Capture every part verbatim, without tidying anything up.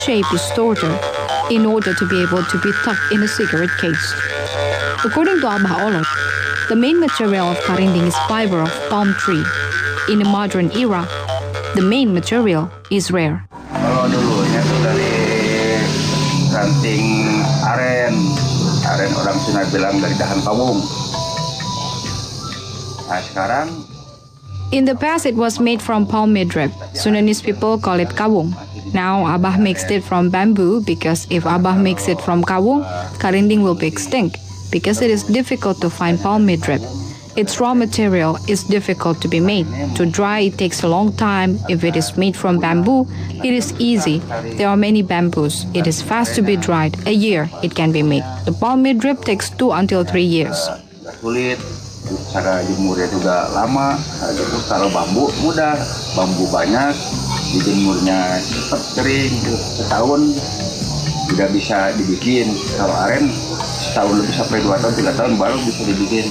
shape is shorter in order to be able to be tucked in a cigarette case. According to Abah Olot, the main material of karinding is fiber of palm tree. In a modern era, the main material is rare. Kalau dulunya itu dari ranting aren, aren orang Sunda bilang dari dahan kawung. Nah sekarang In the past, it was made from palm midrib. Sundanese people call it kawung. Now, Abah mixed it from bamboo because if Abah makes it from kawung, karinding will be extinct because it is difficult to find palm midrib. Its raw material is difficult to be made. To dry, it takes a long time. If it is made from bamboo, it is easy. There are many bamboos. It is fast to be dried. A year, it can be made. The palm midrib takes two until three years. sulit, cara jemurnya juga lama. Gitu. Kalau bambu mudah, bambu banyak, dijemurnya cepat kering, setahun sudah bisa dibikin. Kalau aren setahun lebih sampai dua tahun, tiga tahun baru bisa dibikin.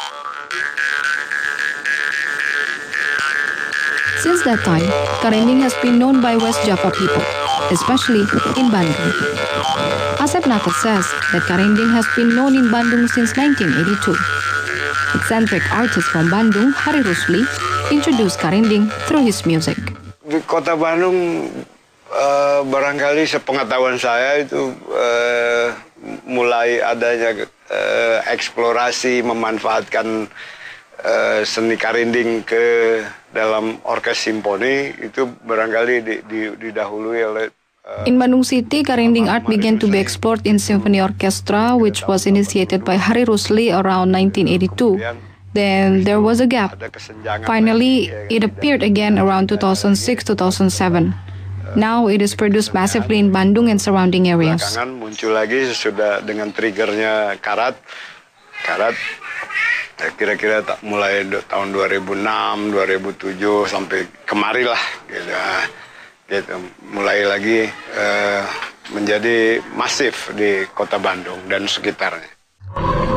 Since that time, karinding has been known by West Java people, especially in Bandung. Asep Nata says that karinding has been known in Bandung since nineteen eighty-two. Eccentric artist from Bandung, Hari Rusli, introduced karinding through his music. Di kota Bandung, uh, barangkali sepengetahuan saya itu uh, mulai adanya uh, eksplorasi memanfaatkan uh, seni karinding ke dalam orkes simfoni itu barangkali di, di, didahului oleh uh, In Bandung City, karinding art began to be explored in symphony orchestra, which was initiated by Hari Rusli around nineteen eighty-two. Then there was a gap. Finally, it appeared again around two thousand six to two thousand seven. Now it is produced massively in Bandung and surrounding areas. Belakangan muncul lagi sudah dengan triggernya karat, karat. Kira-kira tak mulai tahun dua ribu enam, dua ribu tujuh sampai kemari lah, gitu. Gitu. Mulai lagi uh, menjadi masif di kota Bandung dan sekitarnya.